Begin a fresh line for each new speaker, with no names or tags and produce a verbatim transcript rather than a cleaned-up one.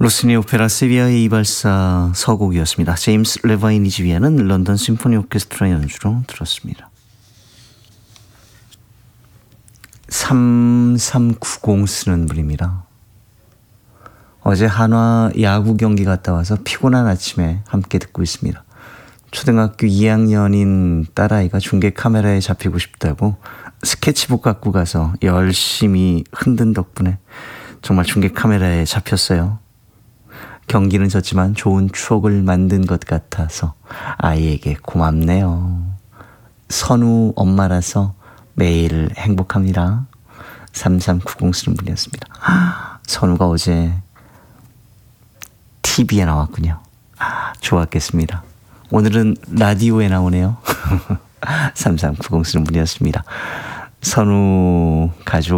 로스니 오페라 세비야의 이발사 서곡이었습니다. 제임스 레바인이 지휘하는 런던 심포니 오케스트라 연주로 들었습니다. 삼삼구공 쓰는 분입니다. 어제 한화 야구 경기 갔다 와서 피곤한 아침에 함께 듣고 있습니다. 초등학교 이 학년인 딸아이가 중계 카메라에 잡히고 싶다고 스케치북 갖고 가서 열심히 흔든 덕분에 정말 중계 카메라에 잡혔어요. 경기는 졌지만 좋은 추억을 만든 것 같아서 아이에게 고맙네요. 선우 엄마라서 매일 행복합니다. 삼삼구공 쓰는 분이었습니다. 선우가 어제 티비에 나왔군요. 좋았겠습니다. 오늘은 라디오에 나오네요. 삼삼구공 쓰는 분이었습니다. 선우 가족